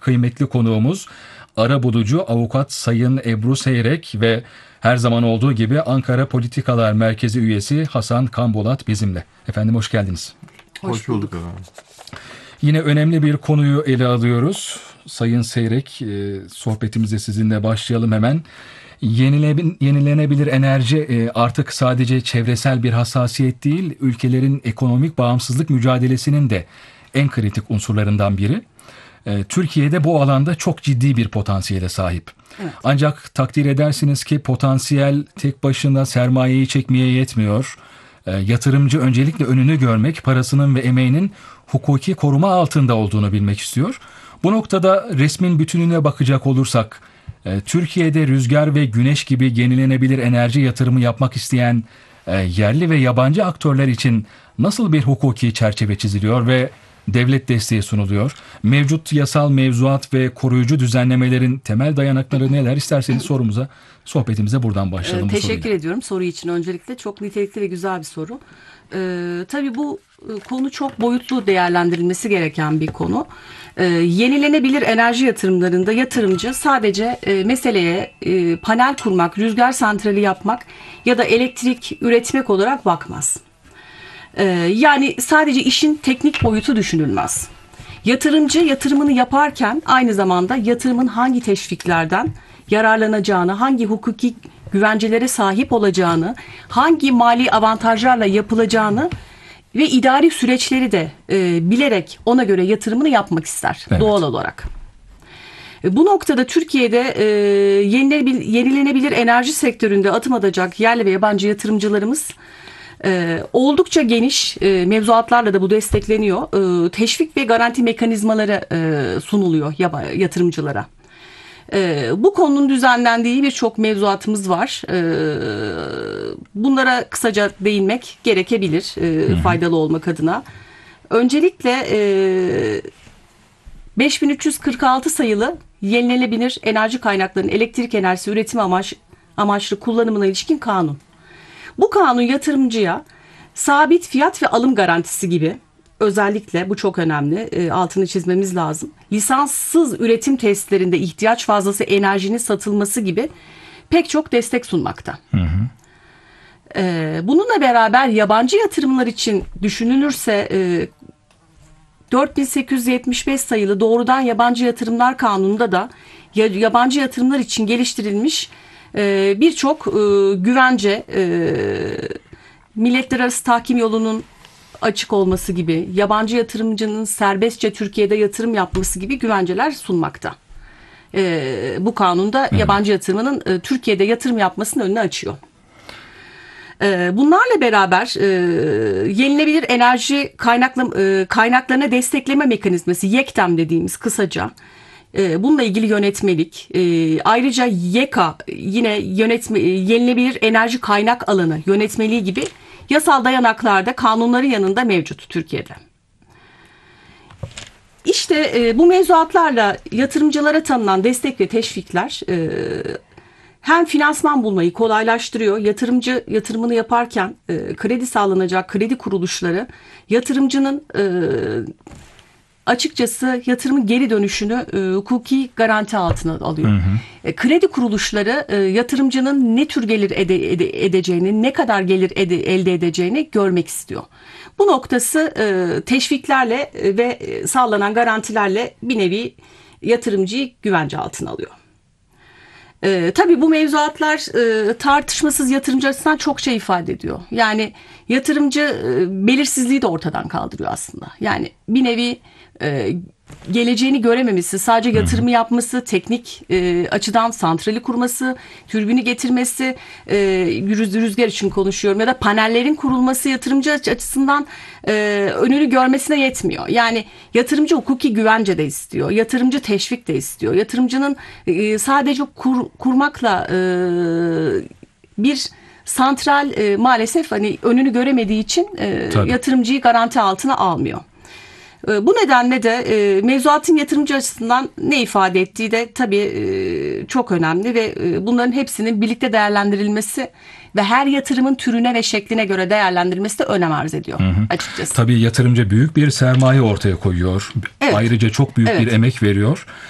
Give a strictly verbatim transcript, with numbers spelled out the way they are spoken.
kıymetli konuğumuz arabulucu avukat Sayın Ebru Seyrek ve her zaman olduğu gibi Ankara Politikalar Merkezi üyesi Hasan Kambolat bizimle. Efendim hoş geldiniz. Hoş bulduk efendim. Yine önemli bir konuyu ele alıyoruz. Sayın Seyrek, e, sohbetimize sizinle başlayalım hemen. Yenile, yenilenebilir enerji e, artık sadece çevresel bir hassasiyet değil, ülkelerin ekonomik bağımsızlık mücadelesinin de en kritik unsurlarından biri. E, Türkiye'de bu alanda çok ciddi bir potansiyele sahip. Evet. Ancak takdir edersiniz ki potansiyel tek başına sermayeyi çekmeye yetmiyor. E, yatırımcı öncelikle önünü görmek, parasının ve emeğinin hukuki koruma altında olduğunu bilmek istiyor. Bu noktada resmin bütününe bakacak olursak, e, Türkiye'de rüzgar ve güneş gibi yenilenebilir enerji yatırımı yapmak isteyen e, yerli ve yabancı aktörler için nasıl bir hukuki çerçeve çiziliyor ve devlet desteği sunuluyor? Mevcut yasal mevzuat ve koruyucu düzenlemelerin temel dayanakları neler? İsterseniz sorumuza, sohbetimize buradan başlayalım. Ee, teşekkür ediyorum soru için öncelikle. Çok nitelikli ve güzel bir soru. Ee, tabii bu konu çok boyutlu değerlendirilmesi gereken bir konu. Ee, yenilenebilir enerji yatırımlarında yatırımcı sadece e, meseleye e, panel kurmak, rüzgar santrali yapmak ya da elektrik üretmek olarak bakmaz. Ee, yani sadece işin teknik boyutu düşünülmez. Yatırımcı yatırımını yaparken aynı zamanda yatırımın hangi teşviklerden yararlanacağını, hangi hukuki güvencelere sahip olacağını, hangi mali avantajlarla yapılacağını ve idari süreçleri de e, bilerek ona göre yatırımını yapmak ister, evet, doğal olarak. E, bu noktada Türkiye'de e, yenilenebilir, yenilenebilir enerji sektöründe adım atacak yerli ve yabancı yatırımcılarımız e, oldukça geniş e, mevzuatlarla da bu destekleniyor. E, teşvik ve garanti mekanizmaları e, sunuluyor yatırımcılara. Ee, bu konunun düzenlendiği birçok mevzuatımız var. Ee, bunlara kısaca değinmek gerekebilir e, faydalı olmak adına. Öncelikle e, beş bin üç yüz kırk altı sayılı yenilenebilir enerji kaynaklarının elektrik enerjisi üretimi amaç, amaçlı kullanımına ilişkin kanun. Bu kanun yatırımcıya sabit fiyat ve alım garantisi gibi, özellikle bu çok önemli, e, altını çizmemiz lazım, lisanssız üretim tesislerinde ihtiyaç fazlası enerjinin satılması gibi pek çok destek sunmakta. Hı hı. E, bununla beraber yabancı yatırımlar için düşünülürse e, dört bin sekiz yüz yetmiş beş sayılı doğrudan yabancı yatırımlar kanununda da yabancı yatırımlar için geliştirilmiş e, birçok e, güvence, e, milletler arası tahkim yolunun açık olması gibi, yabancı yatırımcının serbestçe Türkiye'de yatırım yapması gibi güvenceler sunmakta. Ee, bu kanunda hmm. yabancı yatırımının e, Türkiye'de yatırım yapmasının önünü açıyor. Ee, bunlarla beraber e, yenilenebilir enerji kaynaklı, e, kaynaklarına destekleme mekanizması, YEKDEM dediğimiz kısaca, e, bununla ilgili yönetmelik, e, ayrıca YEKA yine yönetme, yenilenebilir enerji kaynak alanı yönetmeliği gibi yasal dayanaklarda kanunların yanında mevcut Türkiye'de. İşte e, bu mevzuatlarla yatırımcılara tanınan destek ve teşvikler e, hem finansman bulmayı kolaylaştırıyor. Yatırımcı yatırımını yaparken e, kredi sağlanacak kredi kuruluşları yatırımcının e, açıkçası yatırımın geri dönüşünü e, hukuki garanti altına alıyor. Hı hı. E, kredi kuruluşları e, yatırımcının ne tür gelir ede, ede, edeceğini, ne kadar gelir ede, elde edeceğini görmek istiyor. Bu noktası e, teşviklerle e, ve sağlanan garantilerle bir nevi yatırımcıyı güvence altına alıyor. E, tabii bu mevzuatlar e, tartışmasız yatırımcı açısından çok şey ifade ediyor. Yani yatırımcı e, belirsizliği de ortadan kaldırıyor aslında. Yani bir nevi e, geleceğini görememesi, sadece yatırımı yapması, teknik e, açıdan santrali kurması, türbini getirmesi, e, rüzgar için konuşuyorum, ya da panellerin kurulması yatırımcı açısından e, önünü görmesine yetmiyor. Yani yatırımcı hukuki güvence de istiyor, yatırımcı teşvik de istiyor. Yatırımcının e, sadece kur, kurmakla e, bir santral e, maalesef hani önünü göremediği için e, yatırımcıyı garanti altına almıyor. Bu nedenle de e, mevzuatın yatırımcı açısından ne ifade ettiği de tabii e, çok önemli ve e, bunların hepsinin birlikte değerlendirilmesi ve her yatırımın türüne ve şekline göre değerlendirilmesi de önem arz ediyor, hı hı, açıkçası. Tabii yatırımcı büyük bir sermaye ortaya koyuyor. Evet. Ayrıca çok büyük evet. bir emek veriyor.